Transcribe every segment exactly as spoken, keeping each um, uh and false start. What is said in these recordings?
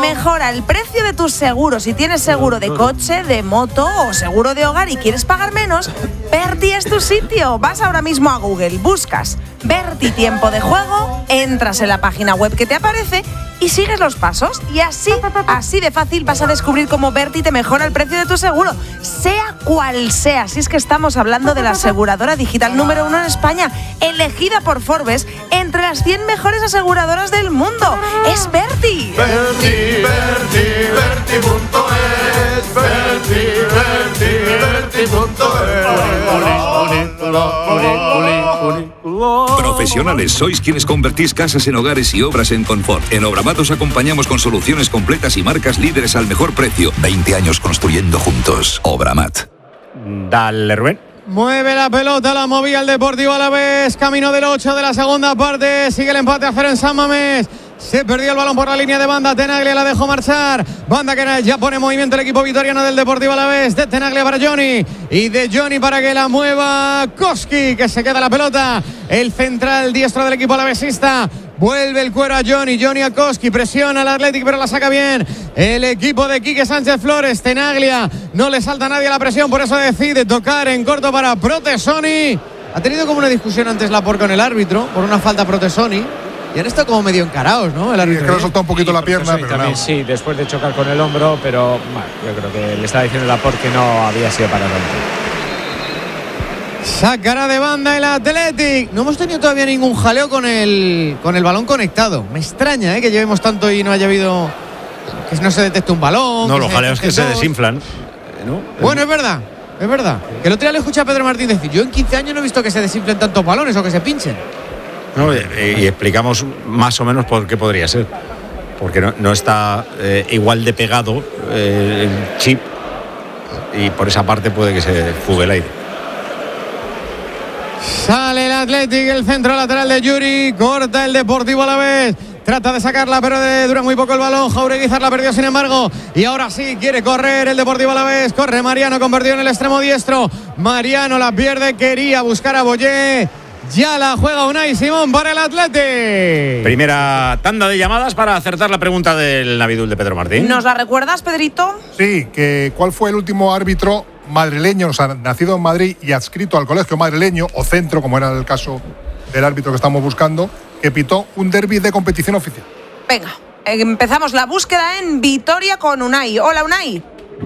mejora el precio de tus seguros. Si tienes seguro de coche, de moto o seguro de hogar y quieres pagar menos, Berti es tu sitio. Vas ahora mismo a Google, buscas Berti Tiempo de Juego, entras en la página web que te aparece y sigues los pasos. Y así, así de fácil vas a descubrir cómo Berti te mejora el precio de tu seguro, sea cual sea. Si es que estamos hablando de la aseguradora digital número uno en España, elegida por Forbes entre las cien mejores aseguradoras del mundo. ¡Es Berti! Berti, Berti, Berti punto es. Berti, Berti, Berti punto es. Profesionales, sois quienes convertís casas en hogares y obras en confort. En Obramat os acompañamos con soluciones completas y marcas líderes al mejor precio. veinte años construyendo juntos. Obramat. Dale, Rubén. Mueve la pelota, la movía el Deportivo Alavés. Camino del ocho de la segunda parte. Sigue el empate a cero en San Mamés. Se perdió el balón por la línea de banda. Tenaglia la dejó marchar. Banda que ya pone en movimiento el equipo vitoriano del Deportivo Alavés. De Tenaglia para Johnny. Y de Johnny para que la mueva Koski, que se queda la pelota. El central diestro del equipo alavesista. Vuelve el cuero a Johnny. Johnny a Koski. Presiona al Athletic, pero la saca bien el equipo de Quique Sánchez Flores. Tenaglia no le salta a nadie a la presión. Por eso decide tocar en corto para Protesoni. Ha tenido como una discusión antes Laporte con el árbitro por una falta a Protesoni. Y han estado como medio encarados, ¿no? El árbitro. Sí, es que le soltó un poquito sí, la pierna, pero también, no. Sí, después de chocar con el hombro, pero bueno, yo creo que le estaba diciendo Laporte que no había sido para tanto. Sacará de banda el Athletic. No hemos tenido todavía ningún jaleo con el, con el balón conectado. Me extraña, ¿eh? Que llevemos tanto y no haya habido... Que no se detecte un balón. No, los jaleos que se dos. desinflan, ¿no? Bueno, es verdad, es verdad. Que el otro día le escuché a Pedro Martín decir: yo en quince años no he visto que se desinflen tantos balones o que se pinchen. No, y, y explicamos más o menos por qué podría ser. Porque no, no está eh, igual de pegado eh, el chip y por esa parte puede que se fugue el aire. Sale el Athletic, el centro lateral de Yuri, corta el Deportivo Alavés. Trata de sacarla, pero de, dura muy poco el balón. Jaureguizar la perdió, sin embargo. Y ahora sí, quiere correr el Deportivo Alavés. Corre Mariano, convertido en el extremo diestro. Mariano la pierde, quería buscar a Boyé. Ya la juega Unai Simón para el Athletic. Primera tanda de llamadas para acertar la pregunta del Navidul de Pedro Martín. ¿Nos la recuerdas, Pedrito? Sí, que ¿cuál fue el último árbitro madrileño, o sea, nacido en Madrid y adscrito al colegio madrileño, o centro, como era el caso del árbitro que estamos buscando, que pitó un derbi de competición oficial? Venga, empezamos la búsqueda en Vitoria con Unai. Hola, Unai.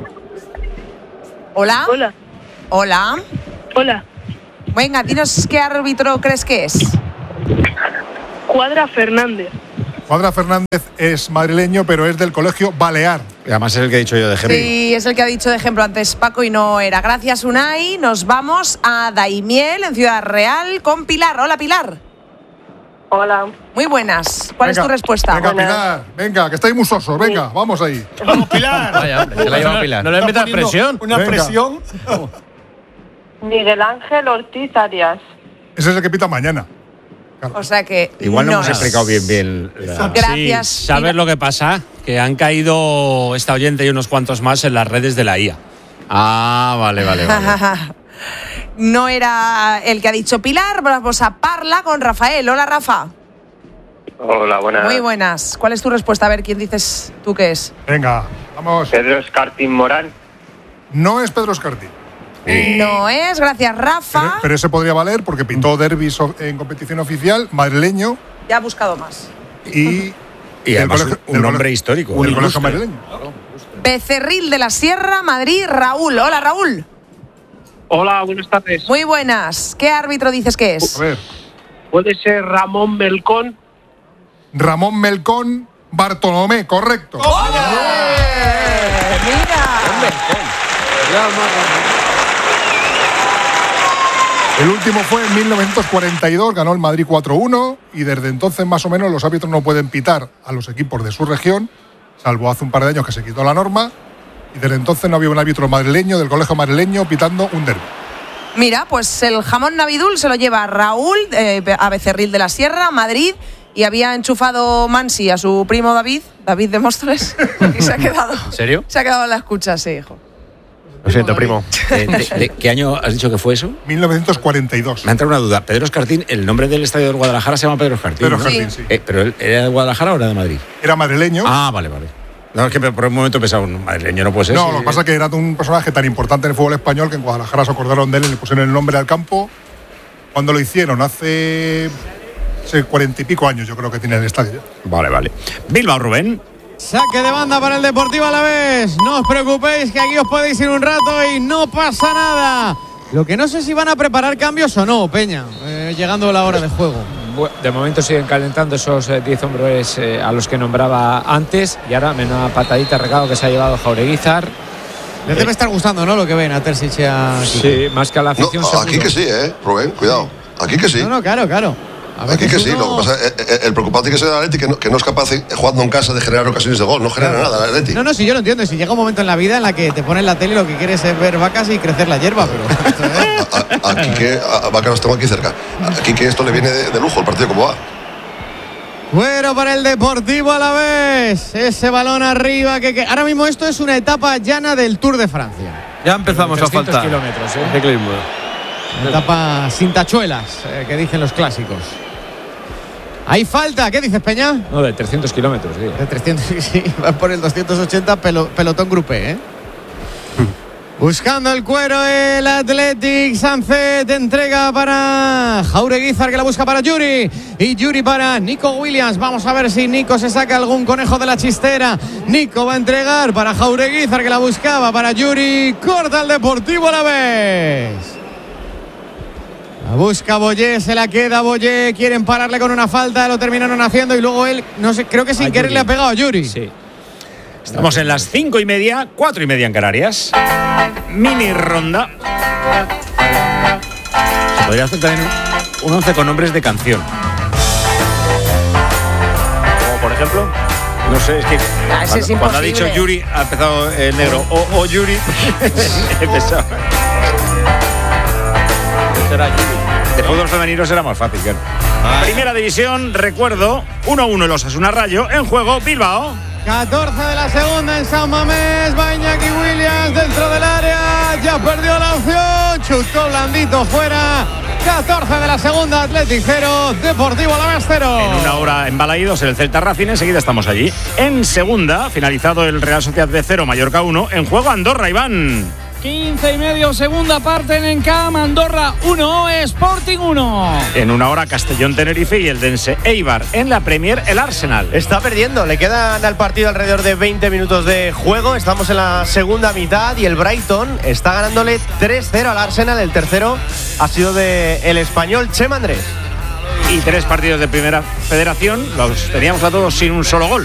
Hola. Hola. Hola. Hola. Venga, dinos qué árbitro crees que es. Cuadra Fernández. Cuadra Fernández es madrileño, pero es del colegio Balear. Y además es el que he dicho yo de ejemplo. Sí, es el que ha dicho de ejemplo antes Paco y no era. Gracias, Unai. Nos vamos a Daimiel, en Ciudad Real, con Pilar. Hola, Pilar. Hola. Muy buenas. ¿Cuál Venga, es tu respuesta? Venga, Buenas. Pilar, venga, que estáis musosos. Venga, vamos ahí. ¡Vamos, Pilar! Vaya, hombre, que la lleva Pilar. No le metas presión. Una Venga. presión. Miguel Ángel Ortiz Arias. Ese es el que pita mañana. O sea que Igual no, no hemos es. explicado bien bien. La... Gracias. Sí, ¿sabes Pilar. lo que pasa? Que han caído esta oyente y unos cuantos más en las redes de la I A. Ah, vale, vale, vale. No era el que ha dicho Pilar. Vamos a Parla con Rafael. Hola, Rafa. Hola, buenas. Muy buenas. ¿Cuál es tu respuesta? A ver, ¿quién dices tú que es? Venga, vamos. Pedro Escartín Morán. No es Pedro Escartín. No es, gracias, Pero, Rafa. pero ese podría valer porque pitó derbis o- en competición oficial, madrileño Ya ha buscado más. y... Y del además colegio- un del nombre colegio- histórico. del un colegio ilustre. madrileño. Becerril de la Sierra, Madrid, Raúl. Hola, Raúl. Hola, buenas tardes. Muy buenas. ¿Qué árbitro dices que es? A ver, ¿Puede ser Ramón Melcón? Ramón Melcón Bartolomé, correcto. ¡Eh! ¡Mira! El último fue en mil novecientos cuarenta y dos, ganó el Madrid cuatro uno y desde entonces más o menos los árbitros no pueden pitar a los equipos de su región, salvo hace un par de años que se quitó la norma, y desde entonces no había un árbitro madrileño del colegio madrileño pitando un derbi. Mira, pues el jamón Navidul se lo lleva Raúl, eh, a Becerril de la Sierra, Madrid, y había enchufado Mansi a su primo David, David de Móstoles, y se ha quedado. ¿En serio? Se ha quedado en la escucha, sí, hijo. Lo siento, primo. ¿De, de- de qué año has dicho que fue eso? mil novecientos cuarenta y dos. Me ha entrado una duda. Pedro Escartín, el nombre del estadio de Guadalajara se llama Pedro Escartín. Pedro ¿no? Escartín, sí. Eh, ¿Pero él era de Guadalajara o era de Madrid? Era madrileño Ah, vale, vale. No, es que por un momento pensaba, un madrileño no puede ser. No, sí. lo que pasa es que era un personaje tan importante en el fútbol español que en Guadalajara se acordaron de él y le pusieron el nombre al campo. Cuando lo hicieron, hace, hace cuarenta y pico años, yo creo que tiene el estadio. Vale, vale. Bilbao, Rubén. Saque de banda para el Deportivo Alavés. No os preocupéis que aquí os podéis ir un rato y no pasa nada. Lo que no sé si van a preparar cambios o no, Peña, eh, llegando la hora de juego. De momento siguen calentando esos diez eh, hombres eh, a los que nombraba antes. Y ahora menuda patadita recado que se ha llevado Jaureguizar. Les debe estar gustando, ¿no? Lo que ven a Terzic y a Kiko. Sí, más que a la afición. No, aquí que sí, ¿eh? Rubén, cuidado. Aquí que sí. No, no, claro, claro. A Aquí que sí, lo que pasa es el, el preocupante que es el Atleti, que no, que no es capaz, de, jugando en casa, de generar ocasiones de gol. No genera Claro. nada el Atleti. No, no, si yo lo entiendo. Si llega un momento en la vida en la que te pones la tele y lo que quieres es ver vacas y crecer la hierba, pero... A- Aquí que, a, a, los tengo aquí cerca. Aquí que esto le viene de, de lujo, el partido como va. Bueno, para el Deportivo Alavés. Ese balón arriba que, que... Ahora mismo esto es una etapa llana del Tour de Francia. Ya empezamos a faltar. kilómetros, ¿eh? Ciclismo. Una etapa sin tachuelas, eh, que dicen los clásicos. Hay falta, ¿qué dices, Peña? No, de trescientos kilómetros, tío. De trescientos, sí, va por el doscientos ochenta, pelo, pelotón grupé, ¿eh? Buscando el cuero el Athletic. Sancet entrega para Jaureguizar, que la busca para Yuri. Y Yuri para Nico Williams. Vamos a ver si Nico se saca algún conejo de la chistera. Nico va a entregar para Jaureguizar, que la buscaba para Yuri. Corta el Deportivo Alavés. La busca Boyé, se la queda Boyé. Quieren pararle con una falta, lo terminaron haciendo. Y luego él, no sé, creo que sin A querer Yuri. le ha pegado a Yuri. Sí. Estamos en las cinco y media, cuatro y media en Canarias. Mini ronda. Se podría hacer también un, un once con nombres de canción. Como por ejemplo, no sé, es que Ah, ese es cuando, cuando ha dicho imposible. Yuri ha empezado el negro. O, o Yuri. He pensado. De fútbol femenino será más fácil, claro. Primera división, recuerdo, uno a uno el Osasuna Rayo, en juego Bilbao. catorce de la segunda en San Mamés. Va Iñaki Williams dentro del área. Ya perdió la opción. Chutó blandito fuera. catorce de la segunda. Athletic cero. Deportivo Alavés cero. En una hora en Balaídos, el Celta Racing, enseguida estamos allí. En segunda, finalizado el Real Sociedad B cero, Mallorca uno, en juego Andorra, Iván. quince y medio, segunda parte en Encam. Andorra uno, Sporting uno. En una hora Castellón Tenerife y el Dense Eibar. En la Premier, el Arsenal. Está perdiendo, le quedan al partido alrededor de veinte minutos de juego. Estamos en la segunda mitad y el Brighton está ganándole tres cero al Arsenal. El tercero ha sido de el español Chema Andrés. Y tres partidos de primera federación, los teníamos a todos sin un solo gol.